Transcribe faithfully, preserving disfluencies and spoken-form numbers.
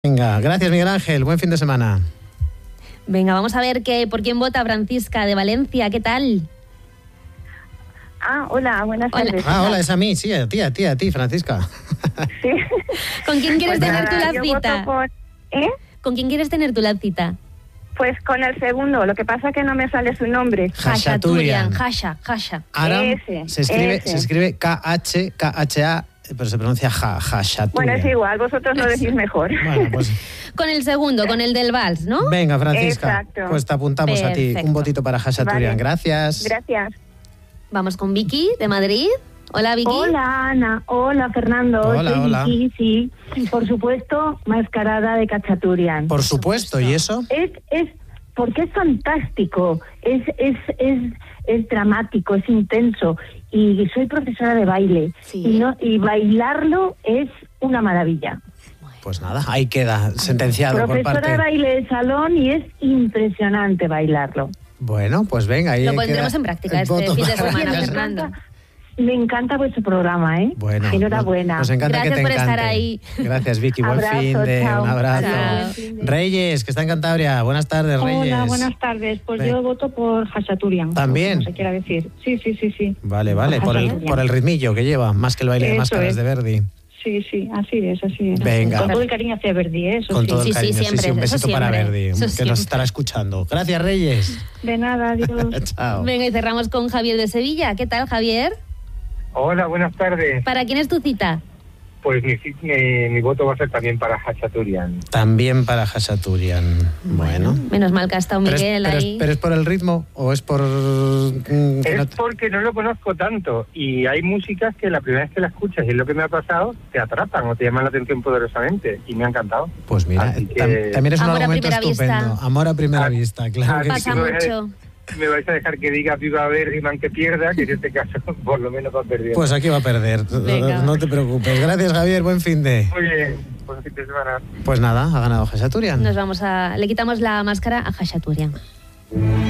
Venga, gracias Miguel Ángel, buen fin de semana. Venga, vamos a ver qué, por quién vota Francisca de Valencia, ¿qué tal? Ah, hola, buenas Hola. tardes. Ah, hola, es a mí, sí, a ti, a ti, a ti, Francisca. Sí. ¿Con quién quieres Pues tener nada, tú la yo cita? voto por- ¿Eh? ¿Con quién quieres tener tú la cita? Pues con el segundo, lo que pasa es que no me sale su nombre. Khachaturian. Hasha, Hasha. Aram Ese, se escribe, ese. se escribe K H K H A, pero se pronuncia ja, Khachaturian. Bueno, es igual, vosotros lo decís mejor. Bueno, pues Con el segundo, con el del vals, ¿no? venga, Francisca. Exacto. Pues te apuntamos a ti. Perfecto. Un votito para Khachaturian. Vale. Gracias. Gracias. Vamos con Vicky, de Madrid. Hola, Vicky. Hola, Ana. Hola, Fernando. Hola, Soy hola. Vicky, sí. Por supuesto, mascarada de Khachaturian. Por supuesto, ¿y eso? Es, es, porque es fantástico, es, es, es, es dramático, es intenso. Y soy profesora de baile. Sí. Y, no, y bailarlo es una maravilla. Pues nada, ahí queda sentenciado por Profesora parte. de baile de salón y es impresionante bailarlo. Bueno, pues venga, ahí Lo queda pondremos en práctica el este voto fin de para- semana, me Fernando. encanta, me encanta vuestro programa, ¿eh? Bueno, Enhorabuena. Nos, nos encanta Gracias que te por estar encante. ahí. Gracias, Vicky. Buen Abrazo, fin de chao. un abrazo. Chao. Buen fin de- Reyes, que está en Cantabria. Buenas tardes, Reyes. Hola, buenas tardes. Pues Ven. yo voto por Khachaturian. ¿También? Como se quiera decir. Sí, sí, sí, sí. Vale, vale, por el, Khachaturian. por el ritmillo que lleva, más que el baile de Eso máscaras es. de Verdi. Sí, sí, así es, así es. Venga. Con todo el cariño hacia Verdi, ¿eh? Eso Con sí. todo Sí, el sí, cariño. siempre, un eso besito para siempre, Verdi, eso que siempre. nos estará escuchando. Gracias, Reyes. De nada, adiós. Chao. Venga, y cerramos con Javier de Sevilla. ¿Qué tal, Javier? Hola, buenas tardes. ¿Para quién es tu cita? Pues mi, mi, mi voto va a ser también para Khachaturian. También para Khachaturian. Bueno. Menos mal que ha estado ¿Pero es, Miguel pero es- ahí. pero es por el ritmo o es por...? mm, que Es no te- porque no lo conozco tanto y hay músicas que la primera vez que la escuchas y es lo que me ha pasado, te atrapan o te llaman la atención poderosamente y me ha encantado. Pues mira, Así que- tam- también es un Amor a argumento primera estupendo. vista. Amor a primera Ah, vista, claro ah, que Pasa sí. sí. mucho. Me vais a dejar que diga viva Berryman que pierda, que en este caso por lo menos va perdiendo. Pues aquí va a perder, Venga. no te preocupes. Gracias, Javier, buen fin de... Muy bien, buen fin de semana. Pues nada, ha ganado Khachaturian. Nos vamos a... Le quitamos la máscara a Khachaturian.